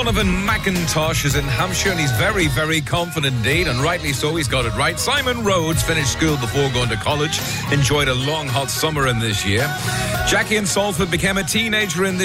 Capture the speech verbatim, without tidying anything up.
Donovan McIntosh is in Hampshire and he's very, very confident indeed, and rightly so. He's got it right. Simon Rhodes finished school before going to college, enjoyed a long hot summer in this year. Jackie in Salford became a teenager in this